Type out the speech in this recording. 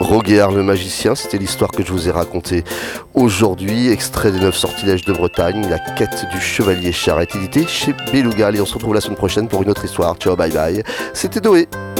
Roguer le magicien, c'était l'histoire que je vous ai racontée aujourd'hui, extrait des 9 sortilèges de Bretagne, la quête du chevalier charrette, édité chez Beluga. Et on se retrouve la semaine prochaine pour une autre histoire. Ciao, bye bye. C'était Noé.